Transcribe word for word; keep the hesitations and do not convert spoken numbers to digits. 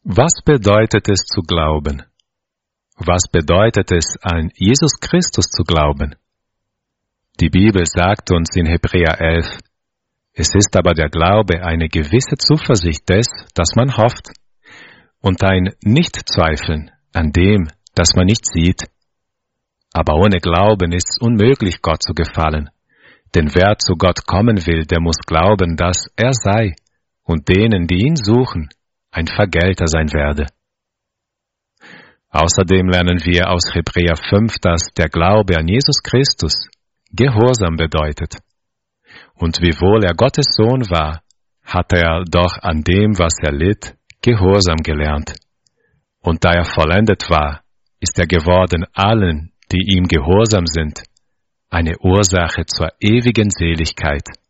Was bedeutet es zu glauben? Was bedeutet es, an Jesus Christus zu glauben? Die Bibel sagt uns in Hebräer elf, es ist aber der Glaube eine gewisse Zuversicht des, das man hofft, und ein Nichtzweifeln an dem, das man nicht sieht. Aber ohne Glauben ist es unmöglich, Gott zu gefallen. Denn wer zu Gott kommen will, der muss glauben, dass er sei und denen, die ihn suchen, ein Vergelter sein werde. Außerdem lernen wir aus Hebräer fünf, dass der Glaube an Jesus Christus Gehorsam bedeutet. Und wiewohl er Gottes Sohn war, hat er doch an dem, was er litt, Gehorsam gelernt. Und da er vollendet war, ist er geworden allen, die ihm gehorsam sind, eine Ursache zur ewigen Seligkeit.